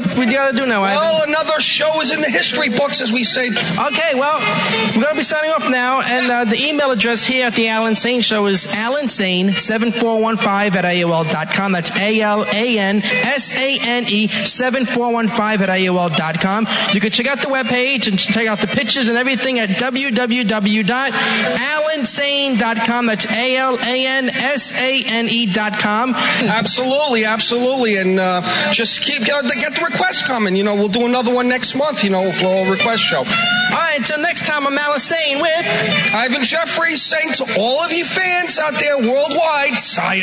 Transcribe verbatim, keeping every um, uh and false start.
we got to do now, Ivan? Well, another show is in the history books, as we say. Okay, well, we're going to be signing off now, and uh, the email address here at the Alan Sane Show is alansane seven four one five at A O L dot com. That's A L A N S A N E seven four one five at A O L dot com. You can check out the webpage and check out the pictures and everything at w w w dot alansane dot com. That's A L A N S A N E dot com. Absolutely, absolutely. And uh, just keep uh, get the requests coming. You know, we'll do another one next month, you know, for a request show. All right, until next time, I'm Alan Sane with Ivan Jeffries saying to all of you fans out there worldwide, sayonara.